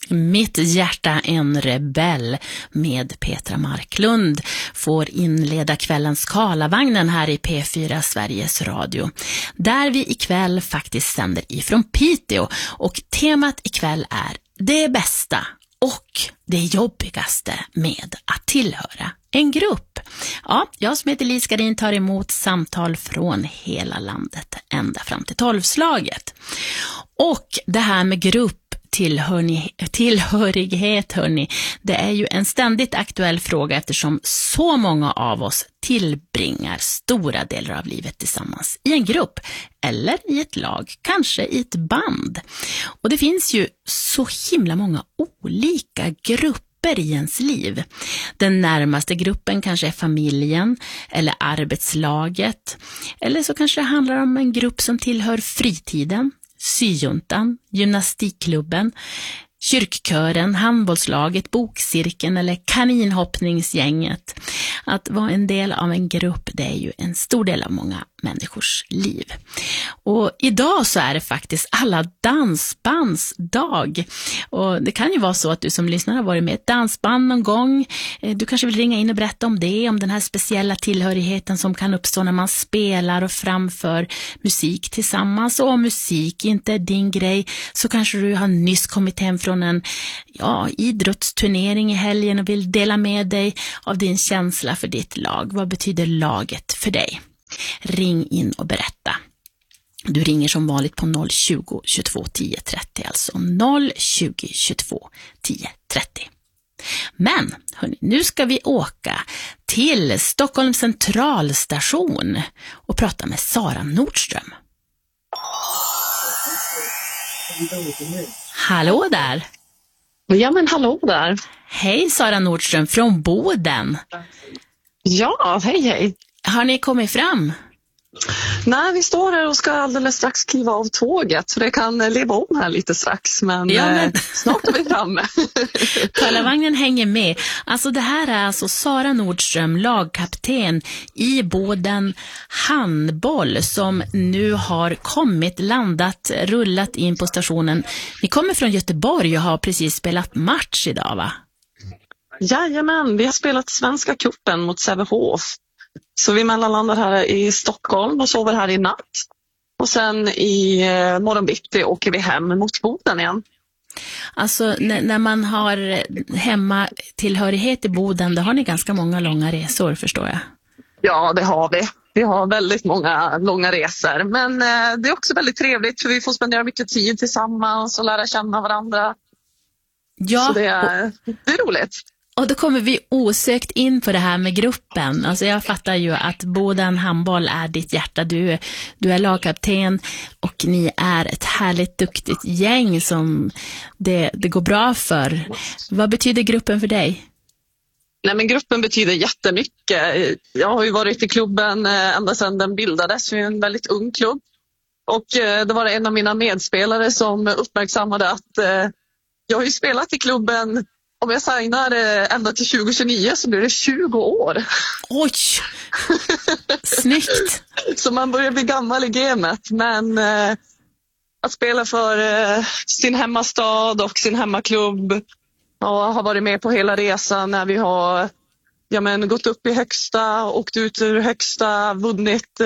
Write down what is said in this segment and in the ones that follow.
Mitt hjärta en rebell med Petra Marklund får inleda kvällens Karlavagnen här i P4 Sveriges Radio, där vi ikväll faktiskt sänder ifrån Piteå, och temat ikväll är det bästa och det jobbigaste med att tillhöra en grupp. Ja, jag som heter Lise Gardin tar emot samtal från hela landet ända fram till 12-slaget. Och det här med tillhörighet, hörni, det är ju en ständigt aktuell fråga eftersom så många av oss tillbringar stora delar av livet tillsammans i en grupp eller i ett lag, kanske i ett band. Och det finns ju så himla många olika grupper i ens liv. Den närmaste gruppen kanske är familjen eller arbetslaget, eller så kanske det handlar om en grupp som tillhör fritiden, syjuntan, gymnastikklubben, kyrkkören, handbollslaget, bokcirkeln eller kaninhoppningsgänget. Att vara en del av en grupp, det är ju en stor del av många människors liv. Och idag så är det faktiskt alla dansbands dag. Och det kan ju vara så att du som lyssnar har varit med i ett dansband någon gång. Du kanske vill ringa in och berätta om det, om den här speciella tillhörigheten som kan uppstå när man spelar och framför musik tillsammans. Och om musik inte är din grej så kanske du har nyss kommit hem från en idrottsturnering i helgen och vill dela med dig av din känsla för ditt lag. Vad betyder laget för dig? Ring in och berätta. Du ringer som vanligt på 020 22 10 30, alltså 020 22 10 30. Men hörni, nu ska vi åka till Stockholms centralstation och prata med Sara Nordström. Hallå där! Ja, men hallå där! Hej Sara Nordström från Boden. Ja, hej. Har ni kommit fram? Nej, vi står här och ska alldeles strax kliva av tåget, så det kan leva om här lite strax, men snart är vi framme. Karlavagnen hänger med. Alltså det här är alltså Sara Nordström, lagkapten i Boden handboll, som nu har rullat in på stationen. Ni kommer från Göteborg och har precis spelat match idag, va? Jajamän, vi har spelat Svenska cupen mot Sävehof. Så vi mellanlandar här i Stockholm och sover här i natt. Och sen i morgonbitti åker vi hem mot Boden igen. Alltså när man har hemma tillhörighet i Boden, då har ni ganska många långa resor, förstår jag. Ja, det har vi. Vi har väldigt många långa resor. Men det är också väldigt trevligt för vi får spendera mycket tid tillsammans och lära känna varandra. Ja, så det är roligt. Och då kommer vi osökt in på det här med gruppen. Alltså jag fattar ju att Boden handboll är ditt hjärta. Du är lagkapten och ni är ett härligt duktigt gäng som det går bra för. Vad betyder gruppen för dig? Nej, men gruppen betyder jättemycket. Jag har ju varit i klubben ända sedan den bildades. Vi är en väldigt ung klubb. Och det var en av mina medspelare som uppmärksammade att jag har ju spelat i klubben. Om jag signar ända till 2029 så blir det 20 år. Oj! Snyggt! Så man börjar bli gammal i gamet. Men att spela för sin hemmastad och sin hemmaklubb och har varit med på hela resan när vi har gått upp i högsta, åkt ut ur högsta, vunnit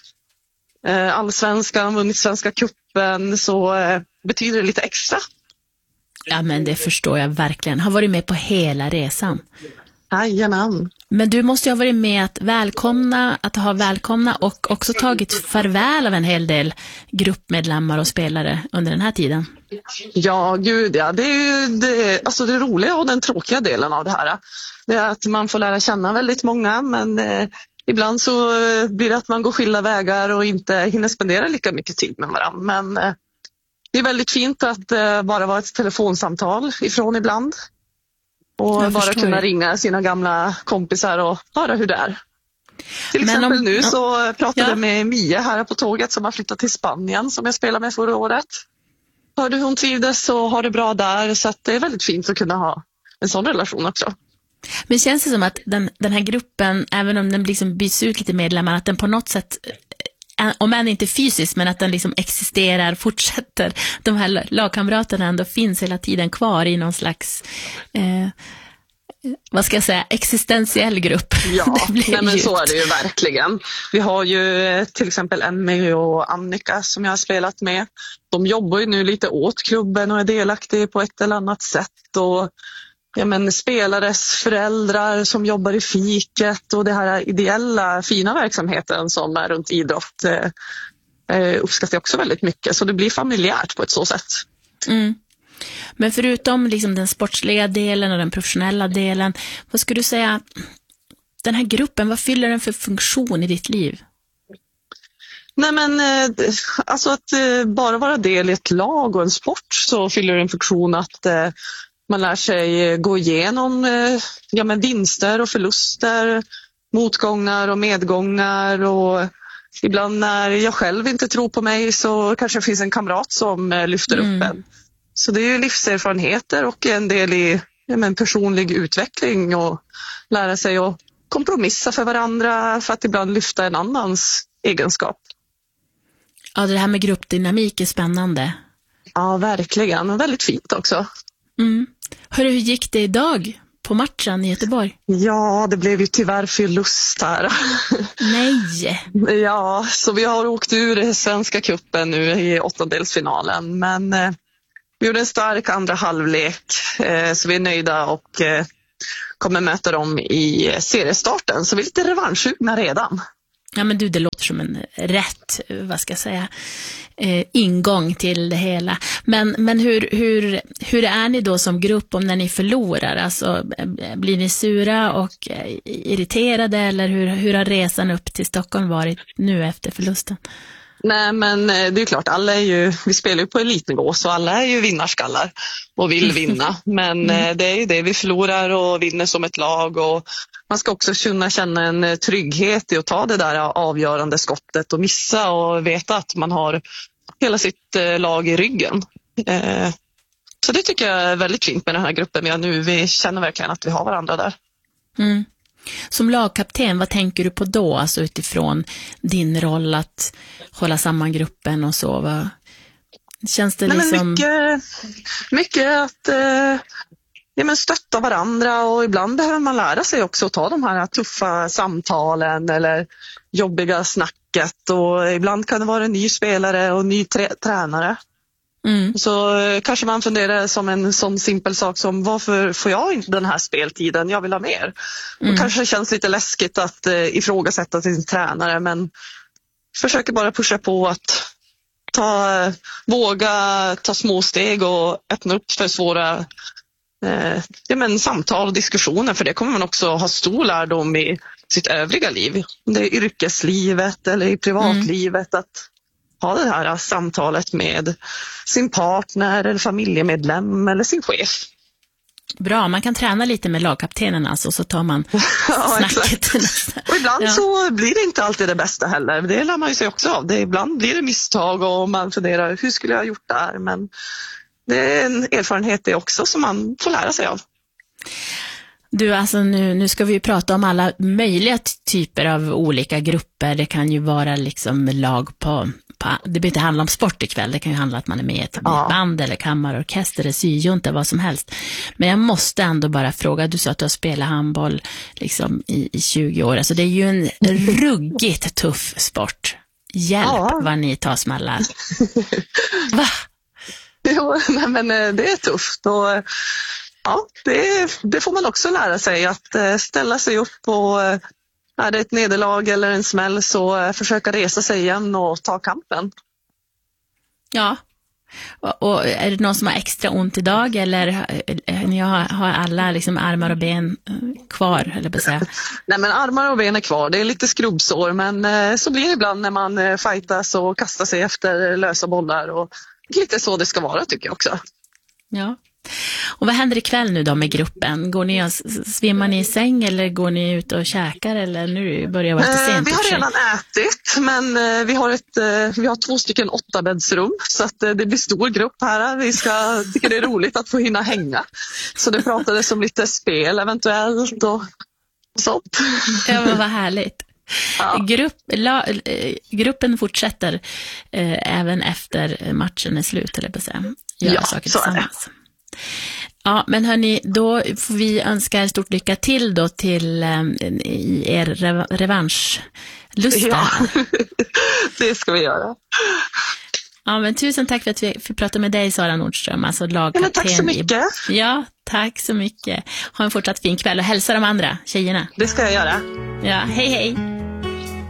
allsvenskan, vunnit Svenska cupen, så betyder det lite extra. Ja, men det förstår jag verkligen. Har varit med på hela resan. Jajamän. Men du måste ju ha varit med att ha välkomna och också tagit farväl av en hel del gruppmedlemmar och spelare under den här tiden. Ja, gud ja. Det är alltså det roliga och den tråkiga delen av det här. Det är att man får lära känna väldigt många, men ibland så blir det att man går skilda vägar och inte hinner spendera lika mycket tid med varandra. Men det är väldigt fint att bara vara ett telefonsamtal ifrån ibland. Och bara kunna ringa sina gamla kompisar och höra hur det är. Till exempel nu så pratade jag med Mia här på tåget som har flyttat till Spanien, som jag spelade med förra året. Hörde hon trivdes och har det bra där, så att det är väldigt fint att kunna ha en sån relation också. Men känns det som att den här gruppen, även om den liksom byts ut lite medlemmar, att den på något sätt om än inte fysiskt, men att den liksom existerar, fortsätter. De här lagkamraterna ändå finns hela tiden kvar i någon slags vad ska jag säga, existentiell grupp. Ja, nej, men så är det ju verkligen. Vi har ju till exempel Emmy och Annika som jag har spelat med. De jobbar ju nu lite åt klubben och är delaktiga på ett eller annat sätt. Och spelares föräldrar som jobbar i fiket och det här ideella fina verksamheten som är runt idrott uppskattar jag också väldigt mycket. Så det blir familjärt på ett så sätt. Mm. Men förutom liksom den sportsliga delen och den professionella delen, vad skulle du säga, den här gruppen, vad fyller den för funktion i ditt liv? Nej, men alltså att bara vara del i ett lag och en sport, så fyller det en funktion att man lär sig gå igenom vinster och förluster, motgångar och medgångar, och ibland när jag själv inte tror på mig så kanske det finns en kamrat som lyfter upp en. Så det är ju livserfarenheter och en del i personlig utveckling och lära sig att kompromissa för varandra för att ibland lyfta en annans egenskap. Ja, det här med gruppdynamik är spännande. Ja, verkligen. Och väldigt fint också. Hur gick det idag på matchen i Göteborg? Ja, det blev ju tyvärr förlust här. Nej! Ja, så vi har åkt ur Svenska cupen nu i åttondelsfinalen, men vi gjorde en stark andra halvlek, så vi är nöjda och kommer möta dem i seriestarten. Så vi är lite revanschsugna redan. Ja, men det låter som en rätt, vad ska jag säga, ingång till det hela. Men hur är ni då som grupp om när ni förlorar? Alltså, blir ni sura och irriterade, eller hur har resan upp till Stockholm varit nu efter förlusten? Nej, men det är klart, vi spelar ju på elitnivå, så alla är ju vinnarskallar och vill vinna. Men det är ju det, vi förlorar och vinner som ett lag, och man ska också kunna känna en trygghet i att ta det där avgörande skottet och missa och veta att man har hela sitt lag i ryggen. Så det tycker jag är väldigt fint med den här gruppen vi har nu. Vi känner verkligen att vi har varandra där. Mm. Som lagkapten, vad tänker du på då? Alltså utifrån din roll att hålla samman gruppen och så. Va? Känns det liksom... Mycket att stötta varandra, och ibland behöver man lära sig också att ta de här tuffa samtalen eller jobbiga snacket, och ibland kan det vara en ny spelare och ny tränare. Så kanske man funderar som en sån simpel sak som: varför får jag inte den här speltiden? Jag vill ha mer. Och kanske känns lite läskigt att ifrågasätta sin tränare, men försöker bara pusha på att våga ta små steg och öppna upp för svåra samtal och diskussioner, för det kommer man också ha stor lärdom i sitt övriga liv. Det är yrkeslivet eller i privatlivet, att ha det här samtalet med sin partner eller familjemedlem eller sin chef. Bra, man kan träna lite med lagkaptenen alltså, så tar man snacket. Och ibland så blir det inte alltid det bästa heller. Det lär man ju sig också av. Ibland blir det misstag och man funderar, hur skulle jag ha gjort där? Men det är en erfarenhet det också som man får lära sig av. Du, alltså nu ska vi ju prata om alla möjliga typer av olika grupper. Det kan ju vara liksom lag på det behöver inte handla om sport ikväll. Det kan ju handla om att man är med i ett band eller kammarorkester eller syjunta, vad som helst. Men jag måste ändå bara fråga, du sa att du har spelat handboll liksom i 20 år. Alltså det är ju en ruggigt tuff sport. Hjälp vad ni tar smällar. Va? Jo, men det är tufft, och det får man också lära sig, att ställa sig upp, och är det ett nederlag eller en smäll så försöka resa sig igen och ta kampen. Ja, och är det någon som har extra ont idag, eller har alla liksom armar och ben kvar, eller på säga? Nej, men armar och ben är kvar, det är lite skrubbsår, men så blir det ibland när man fightas och kastar sig efter lösa bollar, och lite så det ska vara, tycker jag också. Ja. Och vad händer ikväll nu då med gruppen? Svimmar ni i säng, eller går ni ut och käkar, eller nu börjar det vara lite sent? Vi har redan ätit, men vi har 2 stycken 8-bäddsrum, så att det blir stor grupp här. Vi tycker det är roligt att få hinna hänga. Så det pratades om lite spel eventuellt och sånt. Ja, men vad härligt. Ja. Gruppen fortsätter även efter matchen är slut, eller på att säga. Göra saker så är det. tillsammans. Ja, men hörni, då får vi önska er stort lycka till då till i er revanschlust. Ja, det ska vi göra. Ja, men tusen tack för att vi fick prata med dig, Sara Nordström, alltså lagkapten. Tack så mycket. Ja, tack så mycket. Ha en fortsatt fin kväll och hälsa de andra tjejerna. Det ska jag göra. Ja, hej hej.